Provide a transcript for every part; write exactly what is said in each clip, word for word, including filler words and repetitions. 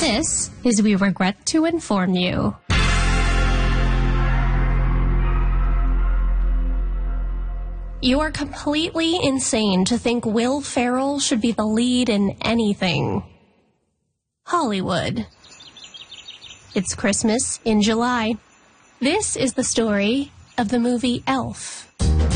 This is We Regret to Inform You. You are completely insane to think Will Ferrell should be the lead in anything. Hollywood. It's Christmas in July. This is the story of the movie Elf.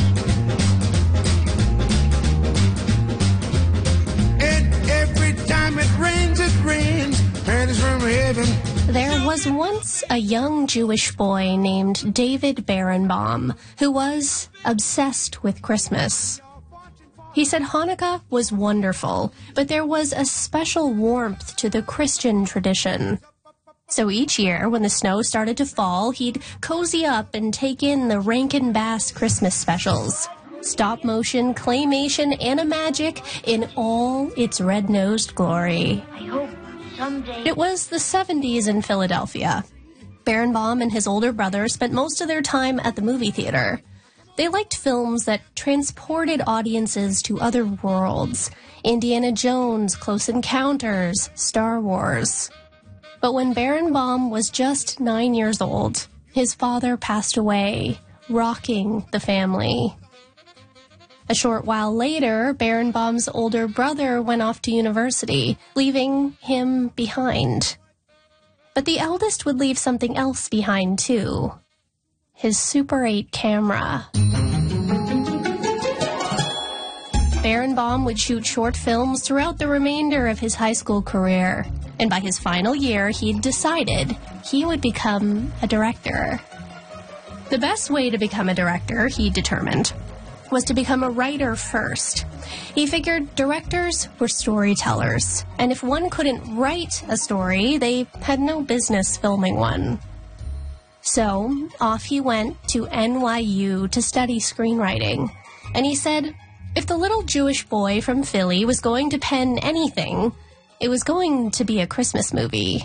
And every time it rains, it rains. Pennies from heaven. There was once a young Jewish boy named David Berenbaum who was obsessed with Christmas. He said Hanukkah was wonderful, but there was a special warmth to the Christian tradition. So each year, when the snow started to fall, he'd cozy up and take in the Rankin Bass Christmas specials. Stop motion, claymation, animagic in all its red-nosed glory. I hope someday. It was the seventies in Philadelphia. Berenbaum and his older brother spent most of their time at the movie theater. They liked films that transported audiences to other worlds. Indiana Jones, Close Encounters, Star Wars. But when Berenbaum was just nine years old, his father passed away, rocking the family. A short while later, Berenbaum's older brother went off to university, leaving him behind. But the eldest would leave something else behind, too. His Super eight camera. Berenbaum would shoot short films throughout the remainder of his high school career. And by his final year, he'd decided he would become a director. The best way to become a director, he determined, was to become a writer first. He figured directors were storytellers, and if one couldn't write a story, they had no business filming one. So, off he went to N Y U to study screenwriting, and he said, if the little Jewish boy from Philly was going to pen anything, it was going to be a Christmas movie.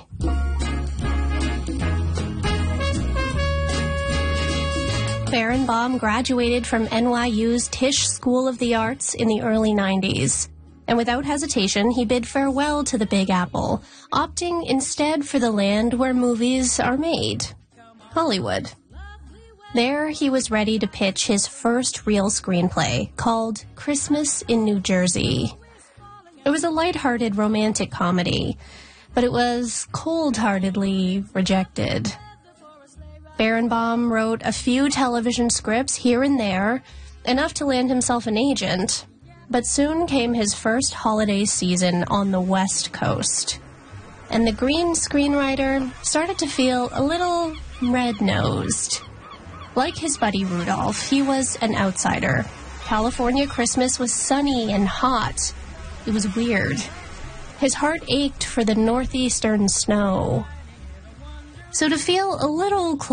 Berenbaum graduated from N Y U's Tisch School of the Arts in the early nineties. And without hesitation, he bid farewell to the Big Apple, opting instead for the land where movies are made, Hollywood. There, he was ready to pitch his first real screenplay, called Christmas in New Jersey. It was a lighthearted romantic comedy, but it was cold-heartedly rejected. Berenbaum wrote a few television scripts here and there, enough to land himself an agent, but soon came his first holiday season on the West Coast. And the green screenwriter started to feel a little red-nosed. Like his buddy Rudolph, he was an outsider. California Christmas was sunny and hot. It was weird. His heart ached for the northeastern snow. So to feel a little closer